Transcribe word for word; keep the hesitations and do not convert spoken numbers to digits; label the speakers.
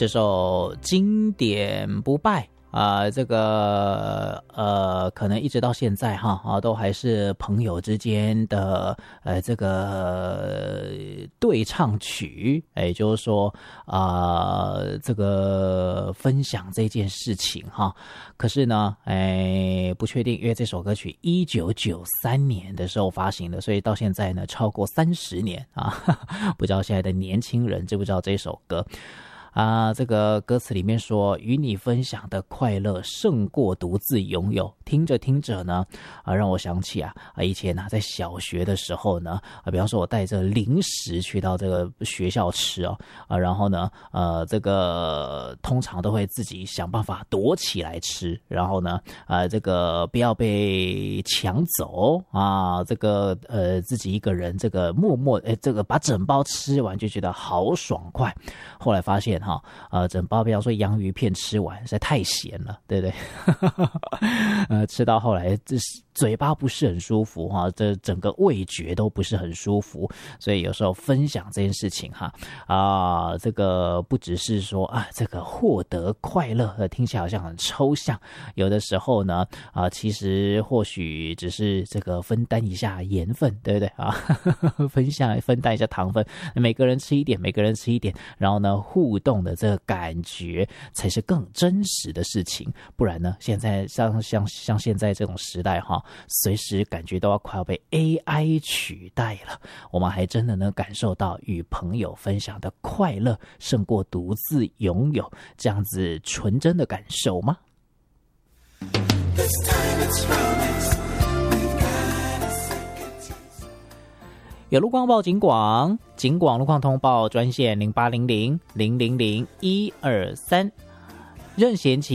Speaker 1: 这首经典不败啊、呃，这个呃，可能一直到现在哈啊，都还是朋友之间的呃这个对唱曲，也就是说啊、呃，这个分享这件事情哈。可是呢，哎，不确定，因为这首歌曲一九九三年的时候发行的，所以到现在呢，超过三十年啊，不知道现在的年轻人知不知道这首歌。啊，这个歌词里面说，与你分享的快乐胜过独自拥有。听着听着呢，啊，让我想起啊，啊，以前啊，在小学的时候呢，啊，比方说我带着零食去到这个学校吃哦，啊，然后呢，呃，这个通常都会自己想办法躲起来吃，然后呢，啊，这个不要被抢走啊，这个呃，自己一个人这个默默，哎，这个把整包吃完就觉得好爽快。后来发现。哈，呃，整包比方说洋芋片吃完实在太咸了，对不对？呃，吃到后来这嘴巴不是很舒服哈，这整个味觉都不是很舒服，所以有时候分享这件事情哈，啊、呃，这个不只是说啊，这个获得快乐，呃，听起来好像很抽象，有的时候呢，啊、呃，其实或许只是这个分担一下盐分，对不对啊？分享分担一下糖分，每个人吃一点，每个人吃一点，然后呢，互动。的这个感觉才是更真实的事情，不然呢，现在像像像现在这种时代哈，随时感觉都要快要被 A I 取代了。我们还真的能感受到与朋友分享的快乐胜过独自拥有这样子纯真的感受吗？有路况报警广，警广路况通报专线零八零零零零零一二三，任贤齐。